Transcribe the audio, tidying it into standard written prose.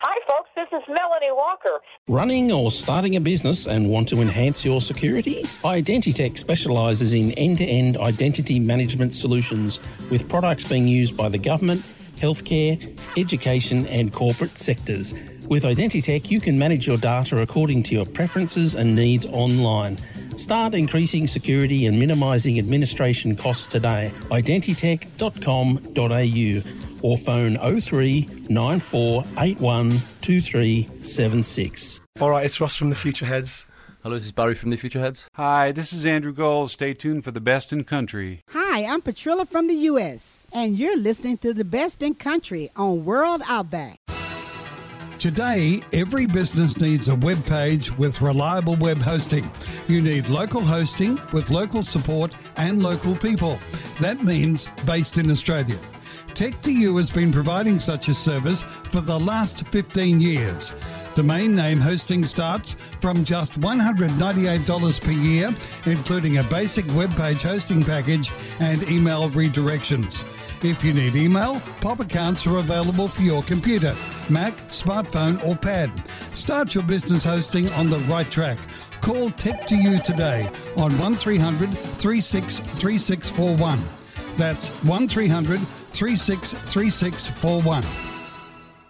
Hi, folks. This is Melanie Walker. Running or starting a business and want to enhance your security? Identitech specialises in end-to-end identity management solutions with products being used by the government, healthcare, education and corporate sectors. With Identitech, you can manage your data according to your preferences and needs online. Start increasing security and minimising administration costs today. Identitech.com.au or phone 03 9481 2376. All right, it's Ross from the Future Heads. Hello, this is Barry from the Future Heads. Hi, this is Andrew Gold. Stay tuned for the best in country. Hi, I'm Patrilla from the U.S., and you're listening to the best in country on World Outback. Today, every business needs a web page with reliable web hosting. You need local hosting with local support and local people. That means based in Australia. Tech2U has been providing such a service for the last 15 years. Domain name hosting starts from just $198 per year, including a basic web page hosting package and email redirections. If you need email, POP accounts are available for your computer, Mac, smartphone or pad. Start your business hosting on the right track. Call Tech2U today on 1300 36 3641. That's 1300 36 3641.